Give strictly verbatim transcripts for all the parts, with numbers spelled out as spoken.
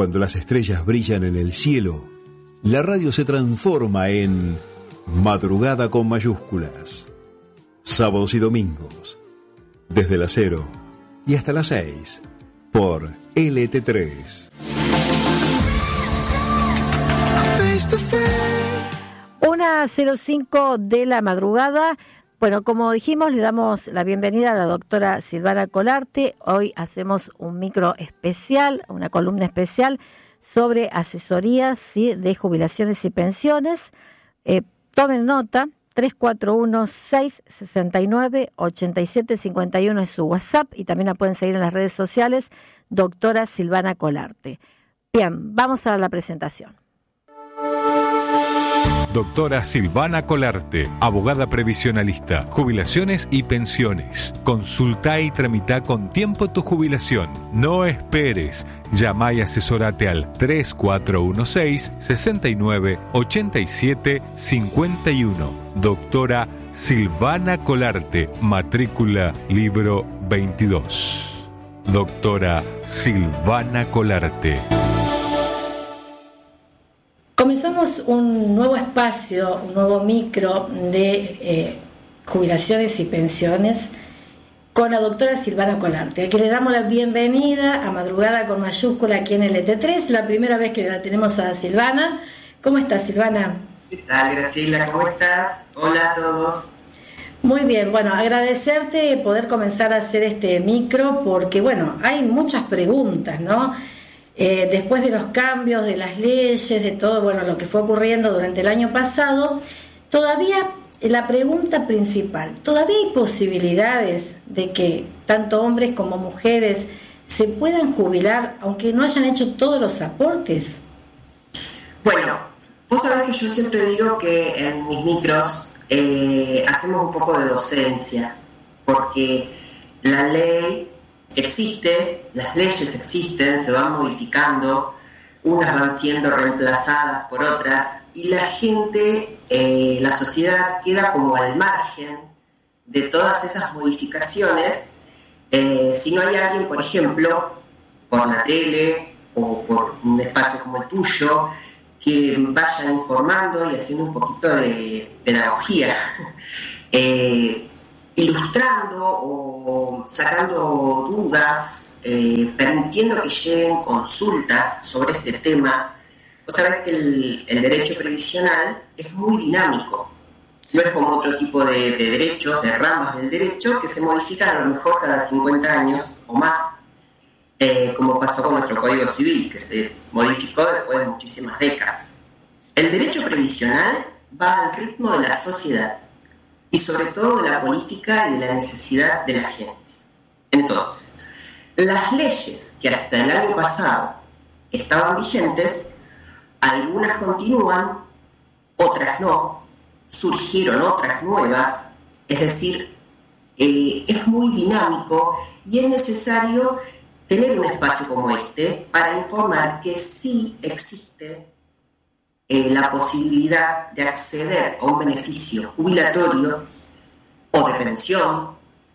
Cuando las estrellas brillan en el cielo, la radio se transforma en madrugada con mayúsculas. Sábados y domingos, desde las cero y hasta las seis, por L T tres. Una cero cinco de la madrugada. Bueno, como dijimos, le damos la bienvenida a la doctora Silvana Colarte. Hoy hacemos un micro especial, una columna especial sobre asesorías, ¿sí?, de jubilaciones y pensiones. Eh, tomen nota, tres cuatro uno, seis seis nueve, ocho siete cinco uno es su WhatsApp y también la pueden seguir en las redes sociales, doctora Silvana Colarte. Bien, vamos a la presentación. Doctora Silvana Colarte, abogada previsionalista, jubilaciones y pensiones. Consulta y tramita con tiempo tu jubilación. No esperes. Llama y asesorate al tres cuatro uno seis, seis nueve, ocho siete cinco uno. Doctora Silvana Colarte, matrícula libro veintidós. Doctora Silvana Colarte. Comenzamos un nuevo espacio, un nuevo micro de eh, jubilaciones y pensiones con la doctora Silvana Colarte, a quien le damos la bienvenida a Madrugada con mayúscula aquí en L T tres, la primera vez que la tenemos a Silvana. ¿Cómo estás, Silvana? ¿Qué tal, Graciela? ¿Cómo estás? Hola a todos. Muy bien, bueno, agradecerte poder comenzar a hacer este micro porque, bueno, hay muchas preguntas, ¿no? Eh, después de los cambios de las leyes, de todo, bueno, lo que fue ocurriendo durante el año pasado, todavía la pregunta principal, ¿todavía hay posibilidades de que tanto hombres como mujeres se puedan jubilar aunque no hayan hecho todos los aportes? Bueno, vos sabés que yo siempre digo que en mis micros eh, hacemos un poco de docencia, porque la ley existe, las leyes existen, se van modificando, unas van siendo reemplazadas por otras y la gente, eh, la sociedad queda como al margen de todas esas modificaciones. Eh, si no hay alguien, por ejemplo, por la tele o por un espacio como el tuyo, que vaya informando y haciendo un poquito de pedagogía, eh, ilustrando o sacando dudas, eh, permitiendo que lleguen consultas sobre este tema. Vos sabés que el, el derecho previsional es muy dinámico, no es como otro tipo de, de derechos, de ramas del derecho que se modifican a lo mejor cada cincuenta años o más, eh, como pasó con nuestro Código Civil, que se modificó después de muchísimas décadas. El derecho previsional va al ritmo de la sociedad y sobre todo de la política y de la necesidad de la gente. Entonces, las leyes que hasta el año pasado estaban vigentes, algunas continúan, otras no, surgieron otras nuevas, es decir, eh, es muy dinámico y es necesario tener un espacio como este para informar que sí existe Eh, la posibilidad de acceder a un beneficio jubilatorio o de pensión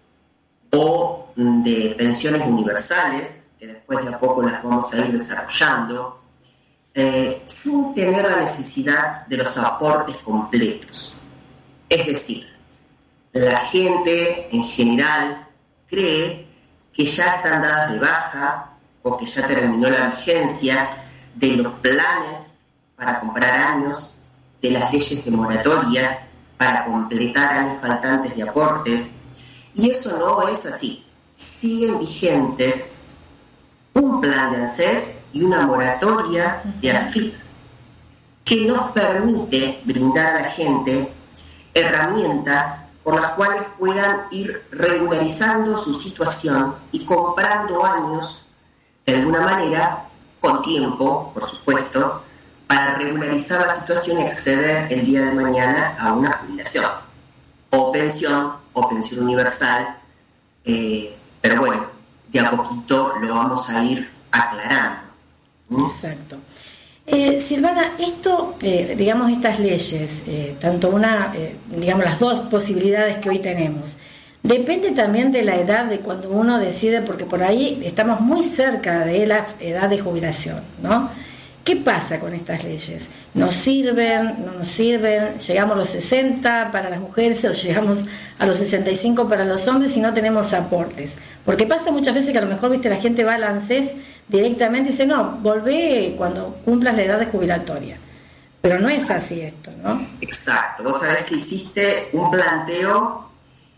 o de pensiones universales, que después de a poco las vamos a ir desarrollando, eh, sin tener la necesidad de los aportes completos. Es decir, la gente en general cree que ya están dadas de baja o que ya terminó la vigencia de los planes para comprar años, de las leyes de moratoria, para completar años faltantes de aportes, y eso no es así. Siguen vigentes un plan de ANSES y una moratoria de AFIP que nos permite brindar a la gente herramientas por las cuales puedan ir regularizando su situación y comprando años de alguna manera, con tiempo, por supuesto, para regularizar la situación y acceder el día de mañana a una jubilación, o pensión, o pensión universal, eh, pero bueno, de a poquito lo vamos a ir aclarando. ¿Mm? Exacto. Eh, Silvana, esto, eh, digamos, estas leyes, eh, tanto una, eh, digamos, las dos posibilidades que hoy tenemos, Depende también de la edad de cuando uno decide, porque por ahí estamos muy cerca de la edad de jubilación, ¿no? ¿Qué pasa con estas leyes? ¿Nos sirven? ¿No nos sirven? ¿Llegamos a los sesenta para las mujeres o llegamos a los sesenta y cinco para los hombres y no tenemos aportes? Porque pasa muchas veces que a lo mejor, viste, la gente va al ANSES directamente y dice, no, volvé cuando cumplas la edad de jubilatoria. Pero no es así esto, ¿no? Exacto. Vos sabés que hiciste un planteo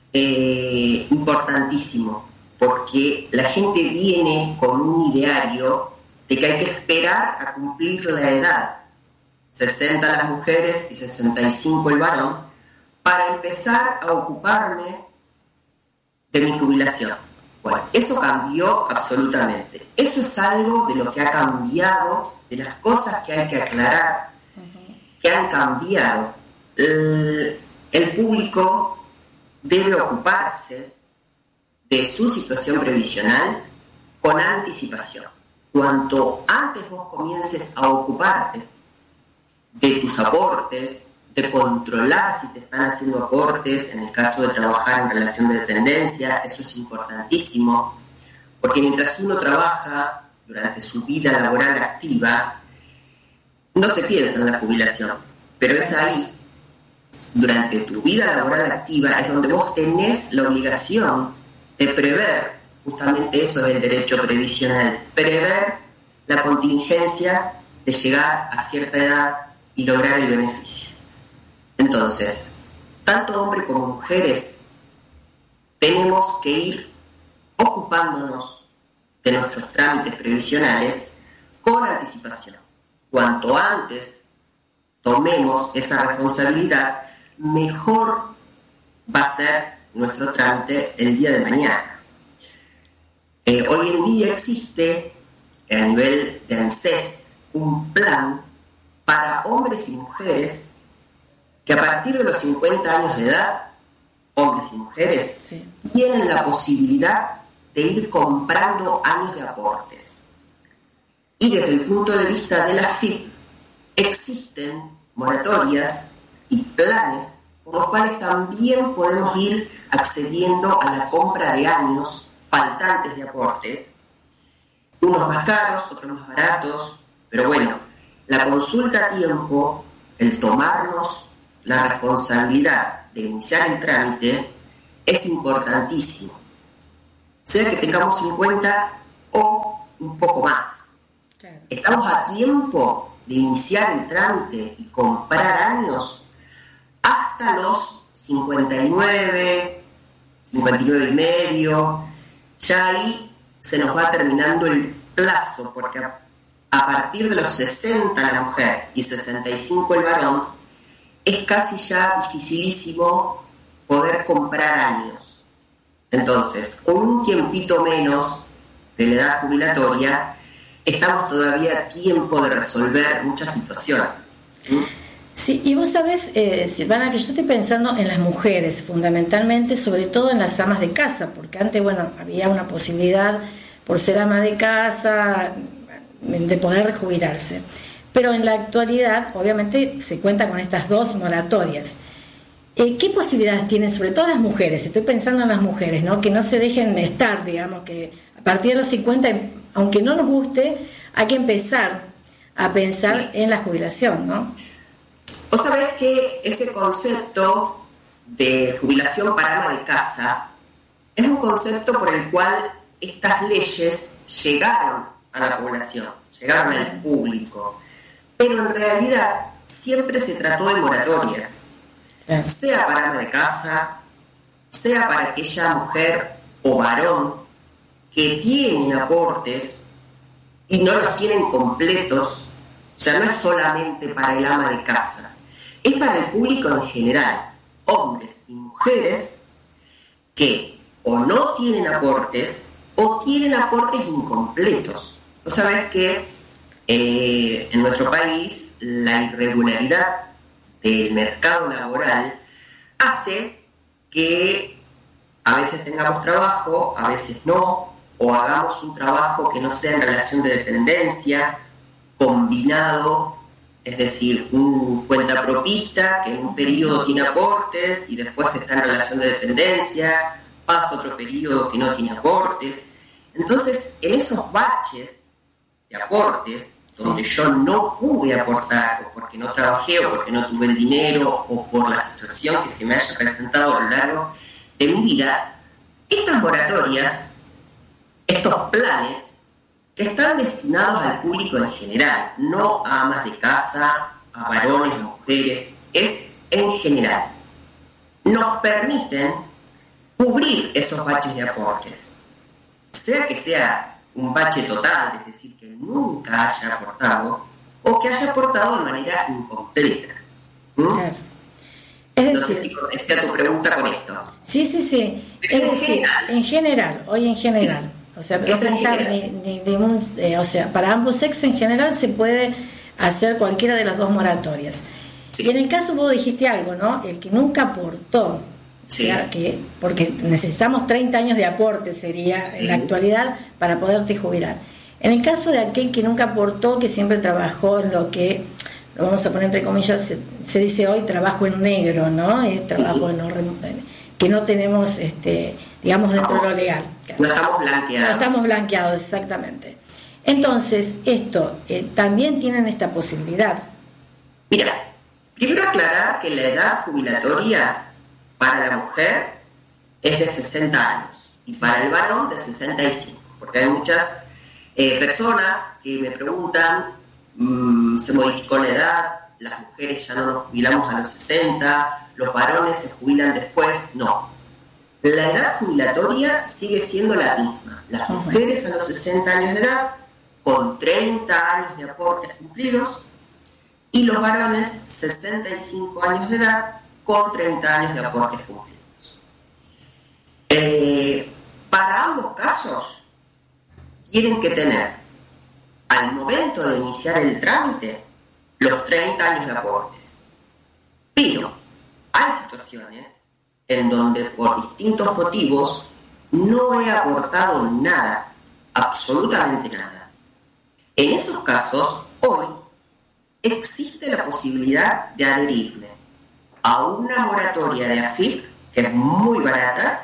eh, importantísimo, porque la gente viene con un ideario de que hay que esperar a cumplir la edad, sesenta las mujeres y sesenta y cinco el varón, para empezar a ocuparme de mi jubilación. Bueno, eso cambió absolutamente. Eso es algo de lo que ha cambiado, de las cosas que hay que aclarar, que han cambiado. El, el público debe ocuparse de su situación previsional con anticipación. Cuanto antes vos comiences a ocuparte de tus aportes, de controlar si te están haciendo aportes, en el caso de trabajar en relación de dependencia, eso es importantísimo, porque mientras uno trabaja durante su vida laboral activa, no se piensa en la jubilación, pero es ahí, durante tu vida laboral activa, es donde vos tenés la obligación de prever justamente eso del derecho previsional, prever la contingencia de llegar a cierta edad y lograr el beneficio. Entonces, tanto hombres como mujeres tenemos que ir ocupándonos de nuestros trámites previsionales con anticipación. Cuanto antes tomemos esa responsabilidad, mejor va a ser nuestro trámite el día de mañana. Eh, hoy en día existe a nivel de ANSES un plan para hombres y mujeres que a partir de los cincuenta años de edad, hombres y mujeres, sí, tienen la posibilidad de ir comprando años de aportes. Y desde el punto de vista de la A F I P, existen moratorias y planes por los cuales también podemos ir accediendo a la compra de años faltantes de aportes, unos más caros, otros más baratos, pero bueno, la consulta a tiempo, el tomarnos la responsabilidad de iniciar el trámite, es importantísimo, sea que tengamos cincuenta o un poco más. Claro. Estamos a tiempo de iniciar el trámite y comprar años hasta los cincuenta y nueve, cincuenta y nueve y medio. Ya ahí se nos va terminando el plazo, porque a, a partir de los sesenta la mujer y sesenta y cinco el varón, es casi ya dificilísimo poder comprar años. Entonces, con un tiempito menos de la edad jubilatoria, estamos todavía a tiempo de resolver muchas situaciones. ¿Mm? Sí, y vos sabés, eh, Silvana, que yo estoy pensando en las mujeres, fundamentalmente, sobre todo en las amas de casa, porque antes, bueno, había una posibilidad, por ser ama de casa, de poder rejubilarse. Pero en la actualidad, obviamente, se cuenta con estas dos moratorias. Eh, ¿Qué posibilidades tienen, sobre todo las mujeres? Estoy pensando en las mujeres, ¿no? Que no se dejen estar, digamos, que a partir de los cincuenta, aunque no nos guste, hay que empezar a pensar en la jubilación, ¿no? Vos sabés que ese concepto de jubilación para ama de casa es un concepto por el cual estas leyes llegaron a la población, llegaron al público, pero en realidad siempre se trató de moratorias, sea para ama de casa, sea para aquella mujer o varón que tienen aportes y no los tienen completos. O sea, no es solamente para el ama de casa, es para el público en general, hombres y mujeres que o no tienen aportes o tienen aportes incompletos. Vos sabés que eh, en nuestro país la irregularidad del mercado laboral hace que a veces tengamos trabajo, a veces no, o hagamos un trabajo que no sea en relación de dependencia, combinado, es decir, un cuentapropista que en un periodo tiene aportes y después está en relación de dependencia, pasa otro periodo que no tiene aportes. Entonces, en esos baches de aportes, donde yo no pude aportar, o porque no trabajé, o porque no tuve el dinero, o por la situación que se me haya presentado a lo largo de mi vida, estas moratorias, estos planes, que están destinados al público en general, no a amas de casa, a varones, a mujeres, es en general, nos permiten cubrir esos baches de aportes, sea que sea un bache total, es decir, que nunca haya aportado, o que haya aportado de manera incompleta. ¿Mm? Claro. Es Entonces, decir, si contesté a tu pregunta con esto. Sí, sí, sí. Es, es decir, general. en general, hoy en general. Sí. O sea, no pensar ni, ni, ni un, eh, o sea, para ambos sexos en general se puede hacer cualquiera de las dos moratorias. Sí. Y en el caso vos dijiste algo, ¿no? El que nunca aportó. Sí. O sea, que, porque necesitamos treinta años de aporte, sería sí. en la actualidad, para poderte jubilar. En el caso de aquel que nunca aportó, que siempre trabajó en lo que, lo vamos a poner entre comillas, se, se dice hoy trabajo en negro, ¿no? Es trabajo sí. en, que no tenemos, este, digamos, dentro no, de lo legal. No estamos blanqueados. No estamos blanqueados, exactamente. Entonces, esto, eh, también tienen esta posibilidad. Mira, primero aclarar que la edad jubilatoria para la mujer es de sesenta años y para el varón de sesenta y cinco, porque hay muchas eh, personas que me preguntan, mmm, ¿se modificó la edad? ¿Las mujeres ya no nos jubilamos a los sesenta? ¿Los varones se jubilan después? No. La edad jubilatoria sigue siendo la misma. Las mujeres a los sesenta años de edad, con treinta años de aportes cumplidos, y los varones sesenta y cinco años de edad, con treinta años de aportes cumplidos. Eh, para ambos casos, tienen que tener, al momento de iniciar el trámite, los treinta años de aportes. Pero hay situaciones en donde, por distintos motivos, no he aportado nada, absolutamente nada. En esos casos, hoy, existe la posibilidad de adherirme a una moratoria de AFIP, que es muy barata,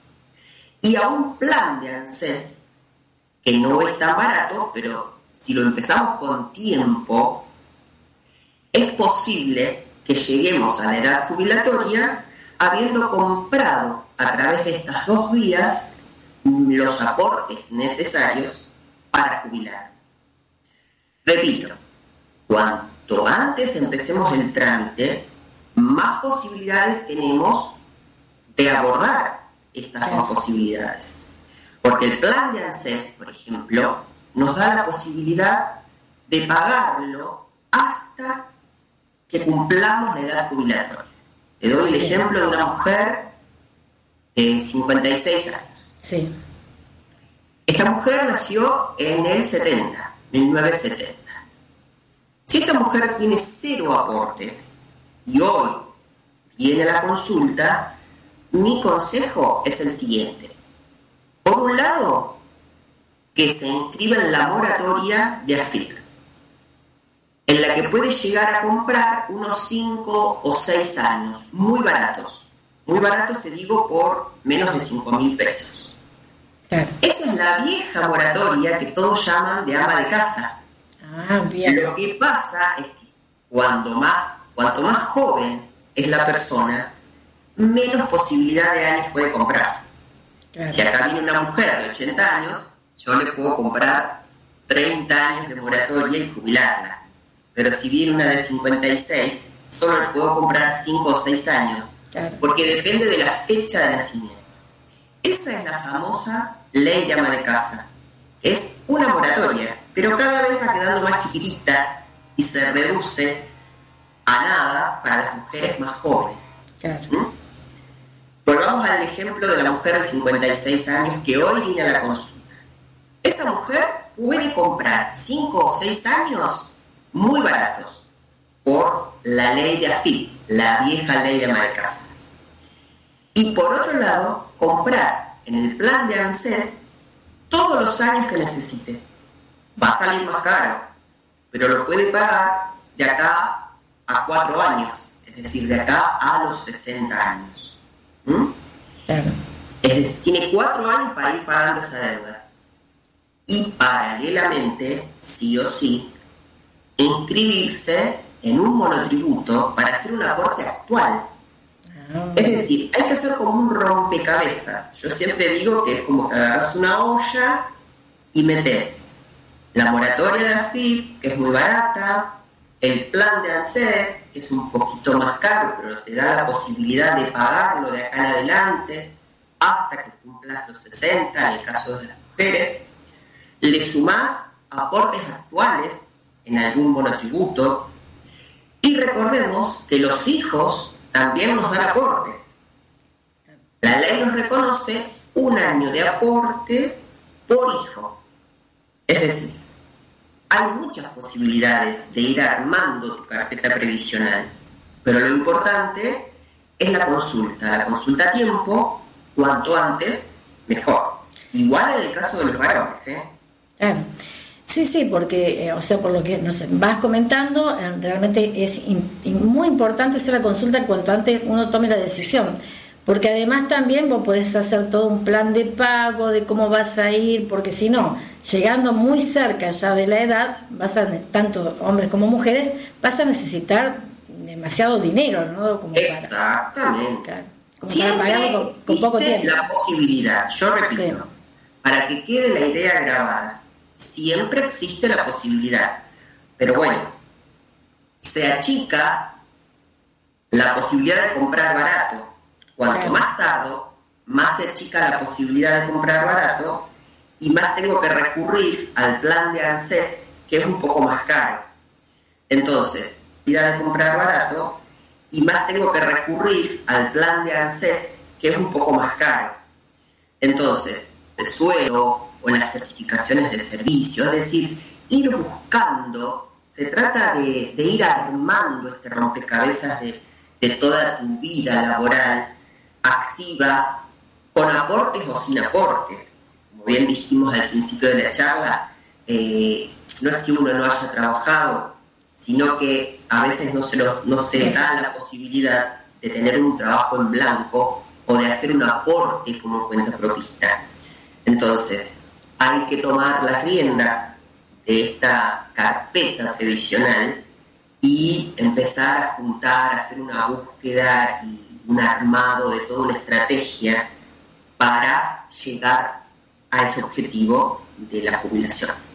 y a un plan de ANSES, que no es tan barato, pero si lo empezamos con tiempo, es posible que lleguemos a la edad jubilatoria habiendo comprado a través de estas dos vías los aportes necesarios para jubilar. Repito, cuanto antes empecemos el trámite, más posibilidades tenemos de abordar estas dos posibilidades. Porque el plan de ANSES, por ejemplo, nos da la posibilidad de pagarlo hasta que cumplamos la edad jubilatoria. Te doy el ejemplo de una mujer de cincuenta y seis años. Sí. Esta mujer nació en el setenta, mil novecientos setenta. Si esta mujer tiene cero aportes y hoy viene a la consulta, mi consejo es el siguiente. Por un lado, que se inscriba en la moratoria de AFIP, en la que puede llegar a comprar unos cinco o seis años, muy baratos. Muy baratos, te digo, por menos de cinco mil pesos. Claro. Esa es la vieja moratoria que todos llaman de ama de casa. Ah, bien. Lo que pasa es que cuando más, cuanto más joven es la persona, menos posibilidad de años puede comprar. Claro. Si acá viene una mujer de ochenta años, yo le puedo comprar treinta años de moratoria y jubilarla. Pero si viene una de cincuenta y seis, solo le puedo comprar cinco o seis años. Claro. Porque depende de la fecha de nacimiento. Esa es la famosa ley de ama de casa. Es una moratoria, pero cada vez va quedando más chiquitita y se reduce a nada para las mujeres más jóvenes. Claro. ¿Mm? Volvamos al ejemplo de la mujer de cincuenta y seis años que hoy viene a la consulta. Esa mujer puede comprar cinco o seis años muy baratos por la ley de AFIP, la vieja ley de ama de casa. Y por otro lado, comprar en el plan de ANSES todos los años que necesite. Va a salir más caro, pero lo puede pagar de acá a cuatro años, es decir, de acá a los sesenta años. ¿Mm? Claro. Es decir, tiene cuatro años para ir pagando esa deuda. Y paralelamente, sí o sí, inscribirse en un monotributo para hacer un aporte actual. Es decir, hay que hacer como un rompecabezas. Yo siempre digo que es como que agarras una olla y metes la moratoria de A F I P, que es muy barata, el plan de ANSES, que es un poquito más caro, pero te da la posibilidad de pagarlo de acá en adelante hasta que cumplas los sesenta, en el caso de las mujeres. Le sumás aportes actuales en algún monotributo. Y recordemos que los hijos también nos dan aportes. La ley nos reconoce un año de aporte por hijo. Es decir, hay muchas posibilidades de ir armando tu carpeta previsional, pero lo importante es la consulta. La consulta a tiempo, cuanto antes, mejor. Igual en el caso de los varones, ¿eh? Claro. Sí, sí, porque, eh, o sea, por lo que nos vas comentando, eh, realmente es in, in, muy importante hacer la consulta cuanto antes uno tome la decisión, porque además también vos podés hacer todo un plan de pago, de cómo vas a ir, porque si no, llegando muy cerca ya de la edad, vas a, tanto hombres como mujeres, vas a necesitar demasiado dinero, ¿no? Como Exactamente. Para, como para pagarlo con, con poco tiempo. La posibilidad, yo repito, sí. Para que quede la idea grabada, siempre existe la posibilidad, pero bueno, se achica la posibilidad de comprar barato. Cuanto más tardo, más se achica la posibilidad de comprar barato y más tengo que recurrir al plan de ANSES, que es un poco más caro. Entonces, posibilidad de comprar barato y más tengo que recurrir al plan de ANSES, que es un poco más caro. Entonces, el suelo o las certificaciones de servicio, es decir, ir buscando, se trata de, de ir armando este rompecabezas de, de toda tu vida laboral activa, con aportes o sin aportes. Como bien dijimos al principio de la charla, eh, no es que uno no haya trabajado, sino que a veces no se, lo, no se da la posibilidad de tener un trabajo en blanco o de hacer un aporte como cuenta propista. Entonces, hay que tomar las riendas de esta carpeta previsional y empezar a juntar, a hacer una búsqueda y un armado de toda una estrategia para llegar a ese objetivo de la jubilación.